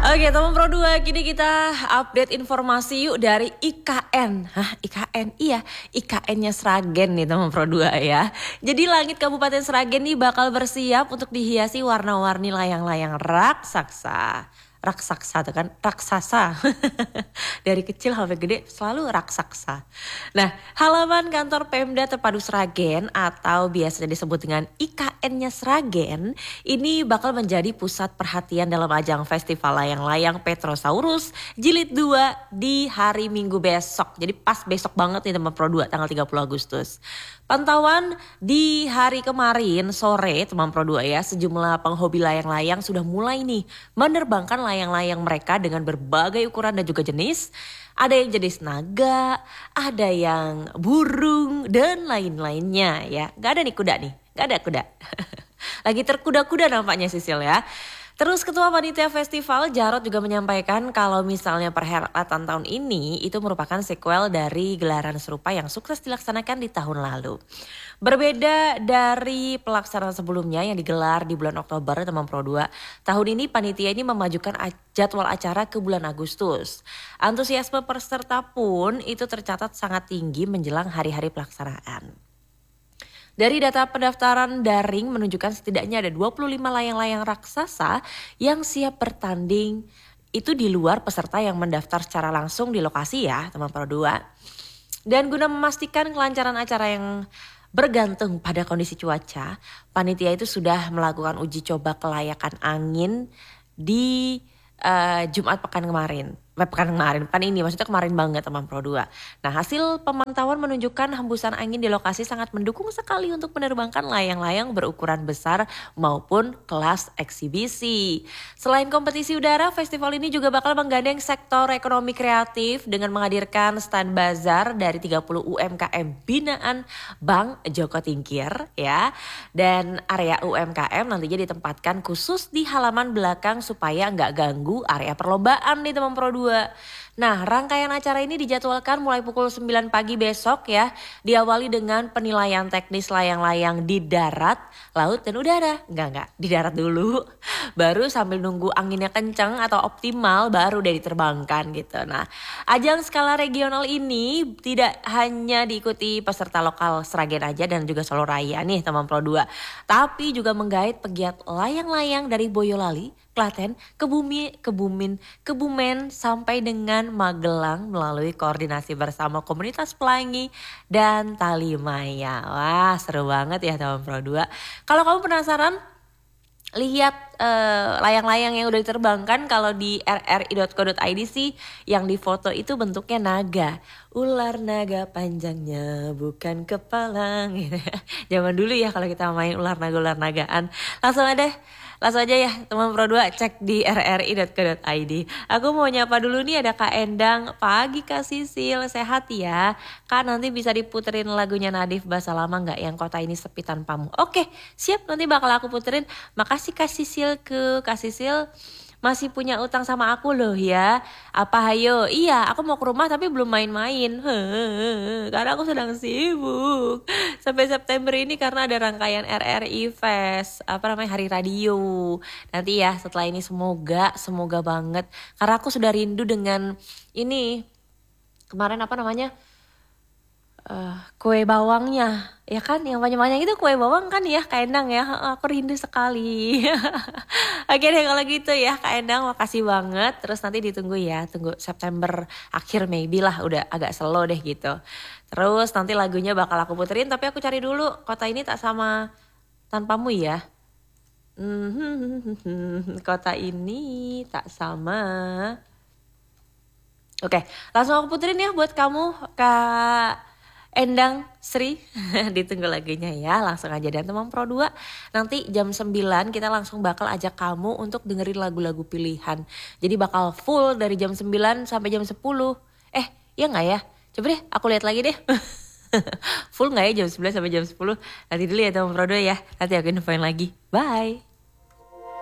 Oke teman Pro 2, kini kita update informasi yuk dari IKN. Hah, IKN? Iya, IKN-nya Sragen nih teman Pro 2 ya. Jadi langit Kabupaten Sragen nih bakal bersiap untuk dihiasi warna-warni layang-layang raksasa. Raksasa tuh kan, raksasa. Dari kecil sampai gede selalu raksasa. Nah, halaman kantor Pemda Terpadu Sragen atau biasa disebut dengan IKN-nya Sragen ini bakal menjadi pusat perhatian dalam ajang festival layang-layang Petrosaurus Jilid 2 di hari Minggu besok. Jadi pas besok banget nih teman Pro 2 tanggal 30 Agustus. Pantauan di hari kemarin sore teman Pro 2 ya, sejumlah penghobi layang-layang sudah mulai nih menerbangkan layang-layang mereka dengan berbagai ukuran dan juga jenis. Ada yang jenis naga, ada yang burung dan lain-lainnya ya. Gak ada nih kuda nih, gak ada kuda. Lagi terkuda-kuda nampaknya Sisil ya. Terus Ketua Panitia Festival Jarod juga menyampaikan kalau misalnya perhelatan tahun ini itu merupakan sequel dari gelaran serupa yang sukses dilaksanakan di tahun lalu. Berbeda dari pelaksanaan sebelumnya yang digelar di bulan Oktober teman Pro 2, tahun ini panitia ini memajukan jadwal acara ke bulan Agustus. Antusiasme peserta pun itu tercatat sangat tinggi menjelang hari-hari pelaksanaan. Dari data pendaftaran daring menunjukkan setidaknya ada 25 layang-layang raksasa yang siap bertanding. Itu di luar peserta yang mendaftar secara langsung di lokasi ya teman Pro 2. Dan guna memastikan kelancaran acara yang bergantung pada kondisi cuaca, panitia itu sudah melakukan uji coba kelayakan angin di Jumat pekan ini maksudnya kemarin banget teman Pro 2. Nah hasil pemantauan menunjukkan hembusan angin di lokasi sangat mendukung sekali untuk menerbangkan layang-layang berukuran besar maupun kelas eksibisi. Selain kompetisi udara, festival ini juga bakal menggandeng sektor ekonomi kreatif dengan menghadirkan stand bazar dari 30 UMKM binaan Bank Joko Tingkir ya. Dan area UMKM nantinya ditempatkan khusus di halaman belakang supaya nggak ganggu area perlombaan nih teman Pro 2. Nah rangkaian acara ini dijadwalkan mulai pukul 9 pagi besok ya. Diawali dengan penilaian teknis layang-layang di darat, laut dan udara. Enggak, di darat dulu. Baru sambil nunggu anginnya kencang atau optimal baru deh diterbangkan gitu. Nah ajang skala regional ini tidak hanya diikuti peserta lokal Sragen aja dan juga Solo Raya nih teman Pro 2. Tapi juga menggait pegiat layang-layang dari Boyolali, Klaten, Kebumen sampai dengan Magelang melalui koordinasi bersama komunitas pelangi dan tali maya. Wah seru banget ya teman Pro 2. Kalau kamu penasaran lihat layang-layang yang udah diterbangkan, kalau di rri.co.id sih yang difoto itu bentuknya naga. Ular naga panjangnya bukan kepalang gitu. Zaman dulu ya kalau kita main ular nagaan. Langsung aja ya teman Pro 2 cek di rri.co.id. Aku mau nyapa dulu nih, ada Kak Endang. Pagi Kak Sisil, sehat ya. Kak nanti bisa diputerin lagunya Nadif Bahasa Lama gak yang Kota Ini Sepi Tanpamu? Oke siap, nanti bakal aku puterin. Makasih Kak Sisil, Kak Sisil masih punya utang sama aku loh ya. Apa hayo? Iya aku mau ke rumah tapi belum main-main. Karena aku sedang sibuk sampai September ini karena ada rangkaian RRI Fest, Hari Radio. Nanti ya setelah ini semoga banget. Karena aku sudah rindu dengan ini kemarin kue bawangnya ya kan, yang banyak-banyak itu kue bawang kan ya Kak Endang ya. Aku rindu sekali. Oke deh kalau gitu ya Kak Endang, makasih banget. Terus nanti ditunggu ya, tunggu September akhir maybe lah, udah agak slow deh gitu. Terus nanti lagunya bakal aku puterin, tapi aku cari dulu Kota Ini Tak Sama Tanpamu ya. Kota Ini Tak Sama. Oke langsung aku puterin ya buat kamu Kak Endang Sri. Ditunggu lagunya ya, langsung aja. Dan teman Pro 2 nanti jam 9 kita langsung bakal ajak kamu untuk dengerin lagu-lagu pilihan. Jadi bakal full dari jam 9 sampai jam 10. Ya gak ya? Coba deh aku lihat lagi deh. Full gak ya jam 9 sampai jam 10? Nanti dulu ya teman Pro 2 ya, nanti aku infoin lagi. Bye.